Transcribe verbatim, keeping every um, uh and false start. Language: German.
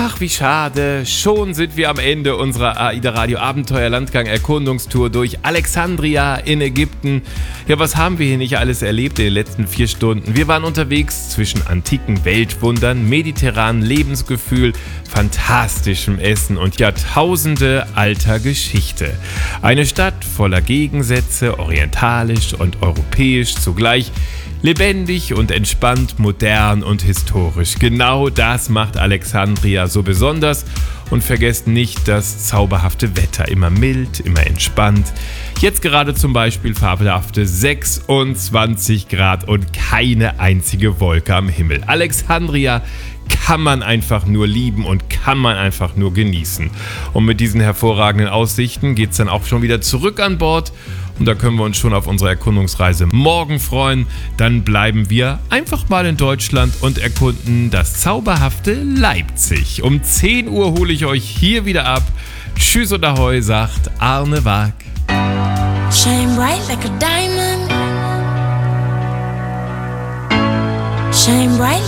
Ach, wie schade. Schon sind wir am Ende unserer AIDA Radio Abenteuer Landgang Erkundungstour durch Alexandria in Ägypten. Ja, was haben wir hier nicht alles erlebt in den letzten vier Stunden? Wir waren unterwegs zwischen antiken Weltwundern, mediterranem Lebensgefühl, fantastischem Essen und Jahrtausende alter Geschichte. Eine Stadt voller Gegensätze, orientalisch und europäisch zugleich. Lebendig und entspannt, modern und historisch. Genau das macht Alexandria so besonders. Und vergesst nicht das zauberhafte Wetter. Immer mild, immer entspannt. Jetzt gerade zum Beispiel fabelhafte sechsundzwanzig Grad und keine einzige Wolke am Himmel. Alexandria kann man einfach nur lieben und kann man einfach nur genießen. Und mit diesen hervorragenden Aussichten geht es dann auch schon wieder zurück an Bord. Und da können wir uns schon auf unsere Erkundungsreise morgen freuen. Dann bleiben wir einfach mal in Deutschland und erkunden das zauberhafte Leipzig. Um zehn Uhr hole ich euch hier wieder ab. Tschüss und Ahoi, sagt Arne Waag. Shine bright like a diamond. Shine bright.